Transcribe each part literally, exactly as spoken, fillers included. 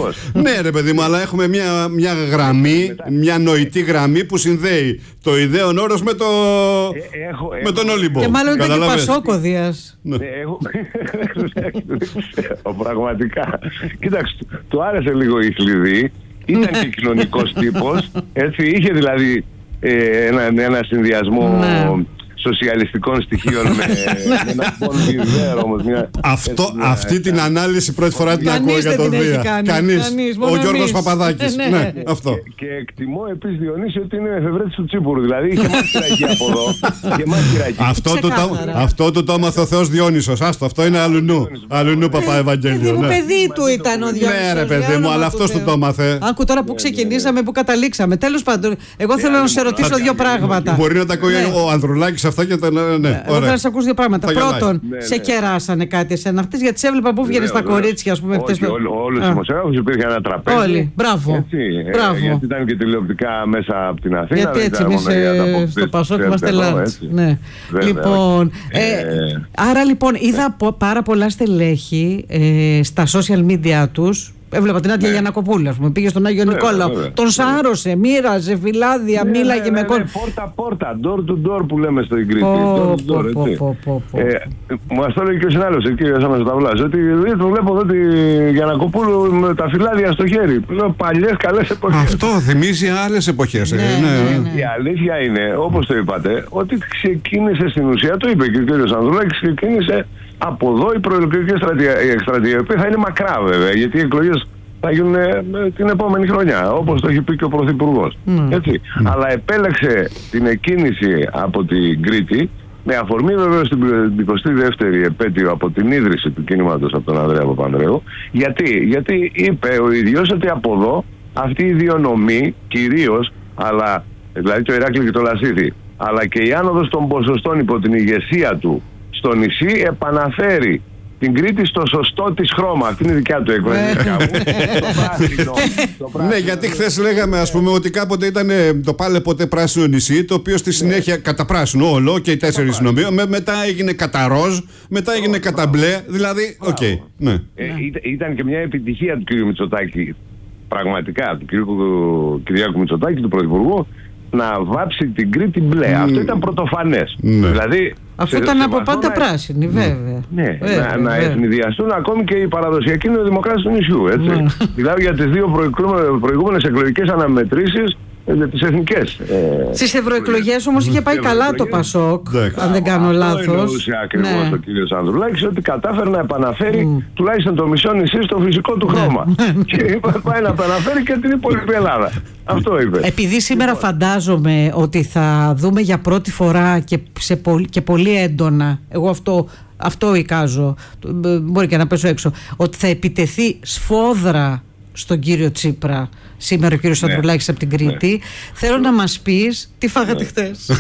ακριβώς. Ναι, ρε παιδί μου, αλλά έχουμε μια, μια γραμμή, μια νοητή γραμμή που συνδέει το ιδέον όρος με, το... ε, έχω, με τον Όλυμπο. Και μάλλον ήταν και Πασόκωδιας. Ναι, έχω... Πραγματικά. Κοίταξε, του άρεσε λίγο η Χλιδί. Ήταν και κοινωνικός τύπος. Έτσι, είχε δηλαδή ε, ένα, ένα συνδυασμό σοσιαλιστικών στοιχείων με, με ένα πολυβέρ όμως. Μια, Αυτό, έτσι, μια, αυτή μια, την ανάλυση πρώτη φορά την ακούω για τον Δία. Κανείς. Ο Γιώργος Παπαδάκης. Ναι, ναι, αυτό. Και, και εκτιμώ επίσης, Διονύση, ότι είναι εφευρέτης του Τσίπουρου. Δηλαδή είχε μάθει ρακή από εδώ. Είχε μάθει ρακή. Αυτό, το, αυτό το το έμαθε ο Θεός Διόνυσος. Άστο, αυτό είναι αλλουνού. Αλλουνού Παπαευαγγέλιο. Το παιδί του ήταν ο Διόνυσος. Ναι, ρε παιδί μου, αλλά αυτός του το έμαθε. Άκου τώρα που ξεκινήσαμε, που καταλήξαμε. Τέλος πάντων, εγώ θέλω να σε ρωτήσω δύο πράγματα. Μπορεί να τα ακούει ο Ανδρουλάκης αυτά και τα. Εγώ θέλω να σε ακούσω δύο πράγματα. Πρώτον, σε κεράσανε κάτι εσένα χτες, γιατί σε έβλεπα που βγαίνε στα κορίτσια, ας πούμε. Όλους οι δημοσιογράφους υπήρχε ένα τραπέζι. Όλοι, μπράβο. Γιατί ήταν και τηλεοπτικά μέσα από την Αθήνα. Γιατί έτσι εμείς στο Πασόκ είμαστε λάτς. Λοιπόν, άρα λοιπόν είδα πάρα πολλά στελέχη στα social media τους. Έβλεπα την Άντια ναι. Γιαννακοπούλου, ας πούμε. Πήγε στον Άγιο βέβαια, Νικόλαο. Βέβαια. Τον σάρωσε, μοίραζε φυλάδια, ναι, μίλαγε ναι, με κόσμο. Ναι, πόρτα-πόρτα, door to door που λέμε στο Ιγρήτη. Μας το έλεγε και ο συνάδελφος, ο κύριος Αμεσοταυλάς, ότι το βλέπω εδώ τη Γιαννακοπούλου με τα φυλάδια στο χέρι. Λέω παλιές καλές εποχές. Αυτό θυμίζει άλλες εποχές. Ναι, ναι, ναι. Η αλήθεια είναι, όπως το είπατε, ότι ξεκίνησε στην ουσία, το είπε και ο κύριος Ανδρουλάκης, ξεκίνησε από εδώ η προεκλογική εκστρατεία, η οποία θα είναι μακρά βέβαια, γιατί οι εκλογές θα γίνουν την επόμενη χρονιά, όπως το έχει πει και ο Πρωθυπουργός. Mm. Έτσι. Mm. Αλλά επέλεξε την εκκίνηση από την Κρήτη, με αφορμή βέβαια στην εικοστή δεύτερη επέτειο από την ίδρυση του κινήματος από τον Ανδρέα Παπανδρέου. Γιατί, γιατί είπε ο ίδιος ότι από εδώ αυτή η δύο νομή κυρίως, αλλά, δηλαδή το Ηράκλειο και το Λασίθι, αλλά και η άνοδος των ποσοστών υπό την ηγεσία του στο νησί επαναφέρει την Κρήτη στο σωστό της χρώμα. Αυτή είναι η δικιά του έκβαση. Ναι, γιατί χθες λέγαμε, ας πούμε, ότι κάποτε ήταν το πάλε ποτέ πράσινο νησί, το οποίο στη συνέχεια κατά πράσινο όλο και οι τέσσερις νομοί, μετά έγινε κατά ροζ, μετά έγινε κατά μπλε, δηλαδή, οκ. Ήταν και μια επιτυχία του κ. Μητσοτάκη, πραγματικά, του κ. Κυριάκου Μητσοτάκη, του Πρωθυπουργού, να βάψει την Κρήτη μπλε. Mm. Αυτό ήταν πρωτοφανές. Mm. Δηλαδή, αυτό σε, ήταν σε από πάντα να... πράσινη, βέβαια. Ναι, βέβαια, να, να ευνηδιαστούν ακόμη και οι παραδοσιακοί νεοδημοκράτες του νησιού. Έτσι. Mm. Μιλάω για τις δύο προηγούμενες εκλογικές αναμετρήσεις για τις εθνικές. Ε, Στις ευρωεκλογές όμως είχε πάει καλά το Πασόκ, αν δεν κάνω λάθος. Αυτό εννοούσε ακριβώς ο κύριος Ανδρουλάκης, ότι κατάφερε να επαναφέρει τουλάχιστον το μισό νησί στο φυσικό του χρώμα. Και πάει να επαναφέρει και την υπόλοιπη Ελλάδα. Αυτό είπε. Επειδή σήμερα φαντάζομαι ότι θα δούμε για πρώτη φορά και, σε πολύ, και πολύ έντονα, εγώ αυτό, αυτό εικάζω, μπορεί και να πέσω έξω, ότι θα επιτεθεί σφόδρα στον κύριο Τσίπρα σήμερα ο κύριος ναι. Ανδρουλάκης από την Κρήτη. Ναι. Θέλω να μας πεις τι φάγατε ναι. χθες.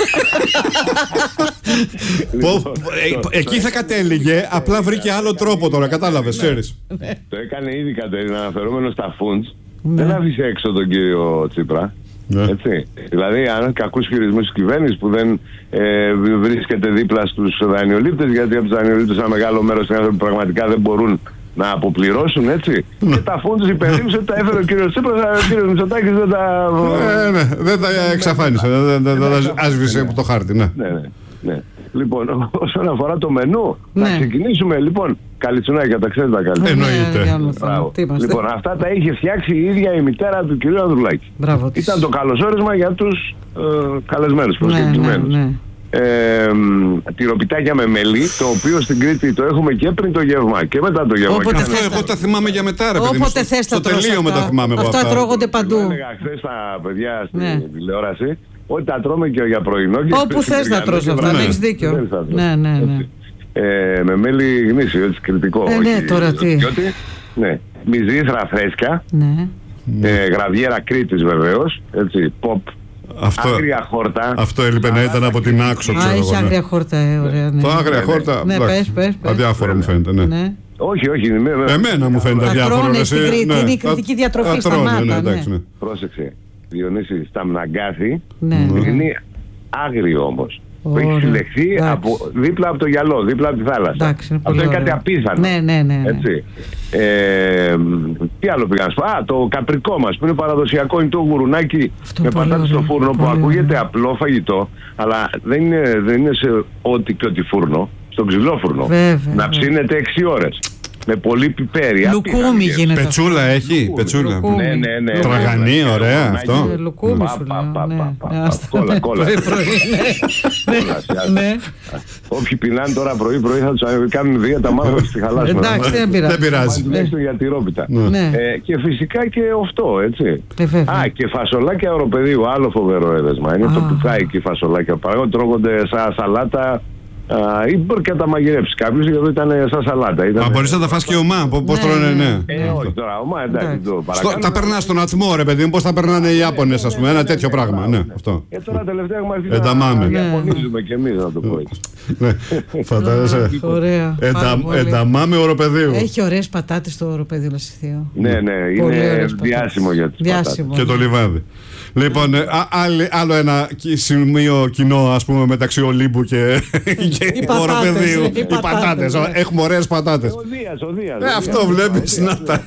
Εκεί θα κατέληγε, απλά βρήκε άλλο τρόπο τώρα, κατάλαβες, ξέρεις. Το έκανε ήδη Κατερίνα, αναφερόμενο στα φούντς. Δεν άφησε έξω τον κύριο Τσίπρα. Έτσι. Δηλαδή, αν κακούς χειρισμούς της κυβέρνησης που δεν ε, βρίσκεται δίπλα στους δανειολήπτες, γιατί από τους δανειολήπτες ένα μεγάλο μέρος των άνθρωπων πραγματικά δεν μπορούν να αποπληρώσουν, έτσι. Και τα φόντους υπενθύμισε ότι τα έφερε ο κύριος Τσίπρας, ο κύριος Μητσοτάκης δεν τα... Ε, ναι, δεν τα εξαφάνισε, δεν τα άσβησε από το χάρτη, ναι. Ναι, ναι, ναι. Λοιπόν, όσον αφορά το μενού, να ξεκινήσουμε, λοιπόν, καλιτσουνάκια, τα ξέρετε τα καλύτερα. Εννοείται. Λοιπόν, αυτά τα είχε φτιάξει η ίδια η μητέρα του κυρίου Ανδρουλάκη. Ήταν το καλωσόρισμα για τους καλεσμένους, προσκεκλημένους. Ε, τυροπιτάκια με μέλι, το οποίο στην Κρήτη το έχουμε και πριν το γεύμα και μετά το γεύμα. Όποτε αυτό εγώ τα θυμάμαι για μετά, ρε παιδί μου. Όποτε θες τα τρως αυτά. Αυτά τρώγονται παντού. Έλεγα χθες στα παιδιά στην τηλεόραση ότι τα τρώμε και για πρωινό. Όπου θες να τρως αυτά, έχεις δίκιο. Ναι, ναι, ναι. Με μέλι γνήσιο, έτσι, κριτικό. Ε, ναι, τώρα τι. Μυζήθρα φρέσκια, γραβιέρα Κρήτης βεβαίως, έτσι, pop. Αυτό, άγρια χόρτα. Αυτό έλειπε να ήταν από την Άξο, ξέρω. Α, έχει άγρια χόρτα, ε, ωραία. Ναι. Το άγρια χόρτα. Ναι, πες, πες. Αδιάφορο μου φαίνεται, ναι. ναι. Όχι, όχι. Με, με, Εμένα μου φαίνεται αδιάφορο. Ατρώνε στην Κρήτη, ναι. Είναι η κριτική διατροφή στα μάτα. Ναι, εντάξει, ναι. Πρόσεξε. Διονύση, στα Μναγκάθη, ναι. Δείχνει άγριο όμως. που έχει συλλεχθεί από, δίπλα από το γυαλό, δίπλα από τη θάλασσα. Εντάξει, είναι αυτό είναι ωραίο. κάτι απίθανο. Ναι, ναι, ναι, ναι. Έτσι. Ε, τι άλλο πήγα να σου πω? Α, το καπρικό μας που είναι παραδοσιακό, είναι το γουρουνάκι αυτό με πατάτες στο φούρνο, που ακούγεται απλό φαγητό, αλλά δεν είναι, δεν είναι σε ό,τι και ό,τι φούρνο, στον ξυλόφουρνο. Βέβαια, να ψήνεται έξι ώρες. Με πολύ πιπέρι. Λουκούμι γίνεται. Πετσούλα έχει. Πετσούλα. Ναι, ναι, ναι. Τραγανή, ωραία αυτό. Λουκούμι σου λέω. Κόλλα, κόλλα. Ναι. Όποιοι πεινάνε τώρα πρωί-πρωί θα τους κάνουν δίαιτα μάλλον στη χαλάσματα. Εντάξει, δεν πειράζει. Τουλάχιστον για τυρόπιτα. Και φυσικά και αυτό, έτσι. Α, και φασολάκια οροπεδίου, άλλο φοβερό έδεσμα. Είναι το πουκάκι φασολάκια. Παραγωγή τρώγονται σαν σαλάτα. Uh, ή μπορεί και να τα μαγειρέψει κάποιος, γιατί ήταν σαν σαλάτα. Ήταν... Μα μπορείς να τα φας και ομά, πώς τρώνε, ναι. Ε, όχι τώρα, ομά, εντάξει. Το Στο, τα περνάς στον ατμό, ρε παιδί μου, πώς τα περνάνε οι Ιάπωνες, ας πούμε, ένα τέτοιο πράγμα. Ναι, αυτό. Και τώρα τελευταία έχουμε αρχίσει να ιαπωνίζουμε κι εμείς, να το πω έτσι. Ναι, φαντάζεσαι. Ωραία. Ενταμάμε οροπεδίου. Έχει ωραίες πατάτες το οροπεδίο Λασιθείο. Ναι, ναι, είναι διάσημο για τις πατάτες. Και το λιβάδι. Λοιπόν, α, άλλη, άλλο ένα σημείο κοινό, ας πούμε, μεταξύ Ολύμπου και, και οροπεδίου. Οι, οι πατάτες. Έχουμε ωραίες πατάτες. Ο Δίας, ο Δίας. Ε, αυτό βλέπεις, να τα.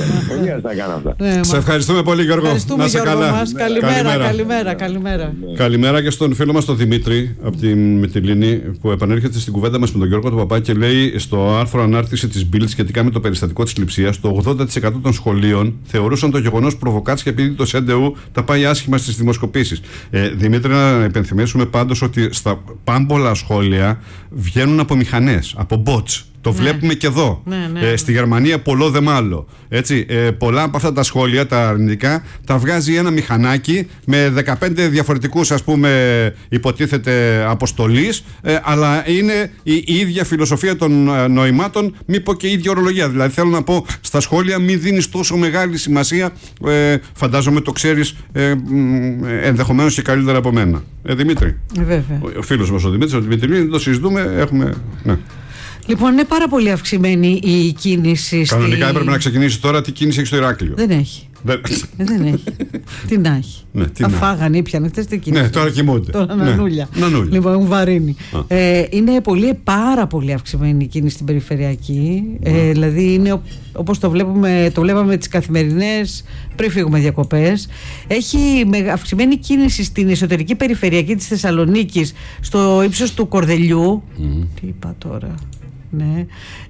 Ο Δίας τα κάνει αυτά. Ναι, σε ευχαριστούμε πολύ, Γιώργο. Ευχαριστούμε, να σε Γιώργο καλά. Μας. Καλημέρα, καλημέρα, καλημέρα, καλημέρα. Καλημέρα και στον φίλο μας τον Δημήτρη από τη Μυτιλήνη, που επανέρχεται στην κουβέντα μας με τον Γιώργο τον Παπά και λέει στο άρθρο ανάρτηση της Bild σχετικά με το περιστατικό της λειψείας, το ογδόντα τοις εκατό των σχολείων θεωρούσαν το γεγονός προβοκάτσια επειδή το ΣΕΝΤΕΟΥ τα πάει άσχημα στις δημοσκοπήσεις. Ε, Δημήτρη, να υπενθυμίσουμε πάντως ότι στα πάμπολα σχόλια βγαίνουν από μηχανές, από bots. Το ναι. βλέπουμε και εδώ. Ναι, ναι, ε, στη Γερμανία πολλό δε μάλλο. Έτσι, ε, πολλά από αυτά τα σχόλια, τα αρνητικά, τα βγάζει ένα μηχανάκι με δεκαπέντε διαφορετικούς, ας πούμε, υποτίθεται αποστολής, ε, αλλά είναι η, η ίδια φιλοσοφία των ε, νοημάτων, μη πω και η ίδια ορολογία. Δηλαδή, θέλω να πω, στα σχόλια μην δίνεις τόσο μεγάλη σημασία. Ε, φαντάζομαι το ξέρεις ε, ενδεχομένως και καλύτερα από μένα. Ε, Δημήτρη. Ε, βέβαια. Ο, ο φίλος μας ο Δημήτρης, ο Δημήτρη, το συζητούμε, έχουμε. Ναι. Λοιπόν, είναι πάρα πολύ αυξημένη η κίνηση. Κανονικά στη... έπρεπε να ξεκινήσει τώρα. Τι κίνηση έχει στο Ηράκλειο? Δεν έχει. Δεν, δεν έχει. Τι να έχει. Ναι, τι τα να. φάγανε, ήπιανε χτες τι κίνηση. Ναι, τώρα κοιμούνται. Τώρα ναι. νανούλια. Νανούλια. Λοιπόν, έχουν βαρύνει. Ε, είναι πολύ, πάρα πολύ αυξημένη η κίνηση στην περιφερειακή. Ε, δηλαδή, είναι όπως το, βλέπουμε, το βλέπαμε τις καθημερινές πριν φύγουμε διακοπές. Έχει αυξημένη κίνηση στην εσωτερική περιφερειακή της Θεσσαλονίκης, στο ύψος του Κορδελιού. Mm. Τι είπα τώρα. Ναι.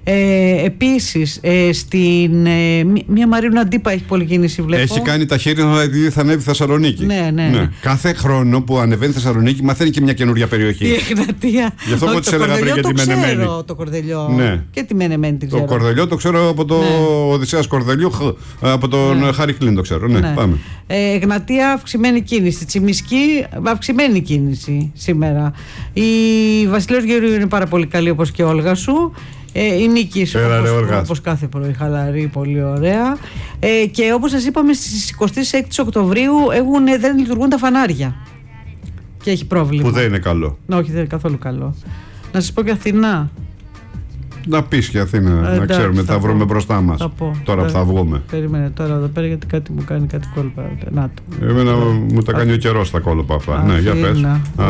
Ε, επίσης ε, στην ε, μία Μαρίνου Αντίπα έχει πολλή κίνηση, βλέπω. Έχει κάνει τα χέρια να δει θα ανέβει Θεσσαλονίκη. Ναι, ναι, ναι. Κάθε χρόνο που ανεβαίνει Θεσσαλονίκη μαθαίνει και μια καινούρια περιοχή. Η Εγνατία. Γι' αυτό που τη έλεγα πριν για τη Μενεμένη. Ξέρω το Κορδελιό. Ναι. Και τη Μενεμένη την ξέρω. Το Κορδελιό το ξέρω από το ναι. Οδυσσέας Κορδελιού, από τον ναι. Χάρη Κλίν το ξέρω. Ναι, ναι. Πάμε. Ε, Εγνατία αυξημένη κίνηση. Τσιμισκή αυξημένη κίνηση σήμερα. Η Βασιλέως Γεωργίου είναι πάρα πολύ καλή, όπως και Όλγα σου. Ε, η Νίκη, όπως, όπως κάθε πρωί, χαλαρή, πολύ ωραία. Ε, και όπως σας είπαμε, στις εικοστή έκτη Οκτωβρίου έχουν, δεν λειτουργούν τα φανάρια. Και έχει πρόβλημα. Που δεν είναι καλό. Ναι, όχι, δεν είναι καθόλου καλό. Να σας πω και Αθηνά. Να πεις και Αθήνα, ε, να εντάξει, ξέρουμε, θα, θα βρούμε μπροστά μας. Θα πω. Τώρα που θα βγούμε. Περίμενε τώρα εδώ πέρα, γιατί κάτι μου κάνει κάτι κόλπα. Να το. Εμένα ε, μου τα κάνει ο καιρός τα κόλπα αυτά. Αθήνα. Ναι, για πες.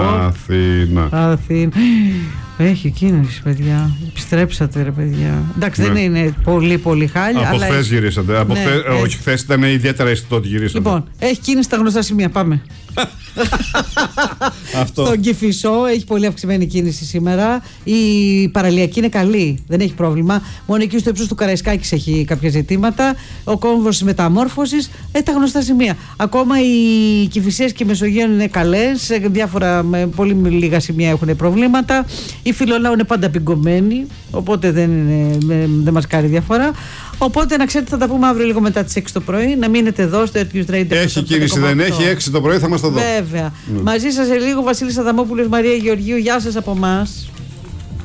Αθήνα. Αθήνα. Έχει κίνηση, παιδιά. Επιστρέψατε, ρε παιδιά. Εντάξει, ναι. δεν είναι πολύ πολύ χάλια. Από χθες έχει... γυρίσατε. Από ναι, χθες, έχει... Όχι, χθες ήταν ιδιαίτερα αισθητό ότι γυρίσατε. Λοιπόν, έχει κίνηση στα γνωστά σημεία. Πάμε. Αυτό. Στον Κηφισό έχει πολύ αυξημένη κίνηση σήμερα. Η παραλιακή είναι καλή, δεν έχει πρόβλημα. Μόνο εκεί στο ύψος του Καραϊσκάκης έχει κάποια ζητήματα. Ο κόμβος της μεταμόρφωσης, ε, τα γνωστά σημεία. Ακόμα οι Κηφισίες και οι Μεσογείων είναι καλές. Σε διάφορα, με πολύ λίγα σημεία έχουν προβλήματα. Η Φιλολάου είναι πάντα πιγκωμένη, οπότε δεν, είναι, δεν μας κάνει διαφορά. Οπότε να ξέρετε, θα τα πούμε αύριο λίγο μετά τις έξι το πρωί. Να μείνετε εδώ στο Earth News Radio. Έχει κίνηση, δεν έχει? έξι το πρωί θα είμαστε εδώ. Βέβαια. Mm. Μαζί σας σε λίγο Βασίλης Αδαμόπουλος, Μαρία Γεωργίου. Γεια σας από εμάς.